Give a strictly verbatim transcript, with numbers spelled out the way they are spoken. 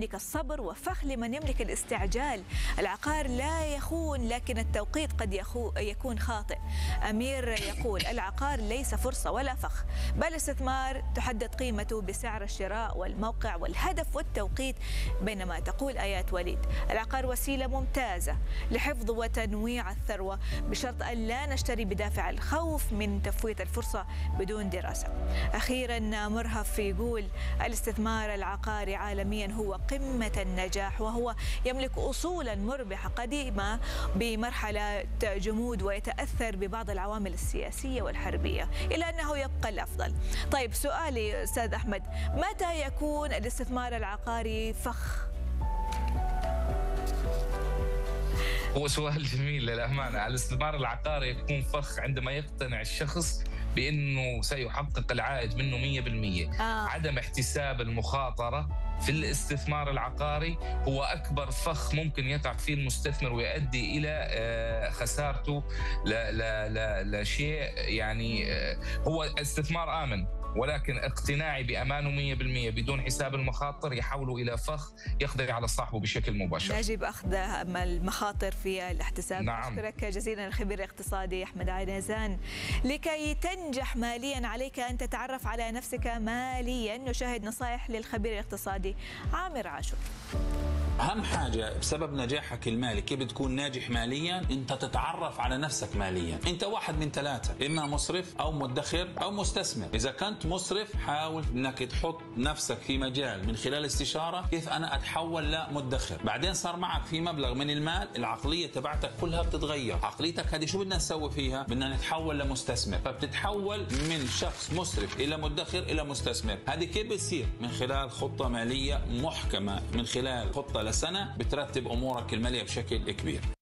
يملك الصبر، وفخ لمن يملك الاستعجال. العقار لا يخون، لكن التوقيت قد يكون خاطئ. أمير يقول: العقار ليس فرصة ولا فخ، بل استثمار تحدد قيمته بسعر الشراء والموقع والهدف والتوقيت. بينما تقول آيات وليد: العقار وسيلة ممتازة لحفظ وتنويع الثروة، بشرط أن لا نشتري بدافع الخوف من تفويت الفرصة بدون دراسة. أخيرا مرهف يقول: الاستثمار العقاري عالميا هو قمة النجاح، وهو يملك أصولا مربحة قديمة بمرحلة جمود، ويتأثر ببعض العوامل السياسية والحربية، إلى أنه يبقى الأفضل. طيب سؤالي أستاذ أحمد، متى يكون الاستثمار العقاري فخ؟ هو سؤال جميل للأمانة. الاستثمار العقاري يكون فخ عندما يقتنع الشخص بأنه سيحقق العائد منه مئة بالمئة. آه. عدم احتساب المخاطرة في الاستثمار العقاري هو أكبر فخ ممكن يقع فيه المستثمر ويؤدي إلى خسارته لشيء يعني هو استثمار آمن، ولكن اقتناعي بأمانه مئة بالمئة بدون حساب المخاطر يحوله إلى فخ يقضي على صاحبه بشكل مباشر. يجب أخذ المخاطر في الاحتساب. نعم. أشكرك جزيلا الخبير الاقتصادي أحمد عنيزان. لكي تنجح ماليا عليك أن تتعرف على نفسك ماليا. نشاهد نصائح للخبير الاقتصادي عامر عاشور. أهم حاجة بسبب نجاحك المالي، كيف تكون ناجح ماليا؟ أنت تتعرف على نفسك ماليا. أنت واحد من ثلاثة، إما مصرف أو مدخر أو مستثمر. إذا كنت مصرف حاول أنك تحط نفسك في مجال من خلال استشارة كيف أنا أتحول لمدخر. بعدين صار معك في مبلغ من المال، العقلية تبعتك كلها بتتغير. عقليتك هذه شو بدنا نسوي فيها؟ بدنا نتحول لمستثمر. فبتتحول من شخص مصرف إلى مدخر إلى مستثمر. هذه كيف بتصير؟ من خلال خطة مالية محكمة، من خلال خطة لسنة بترتب أمورك المالية بشكل كبير.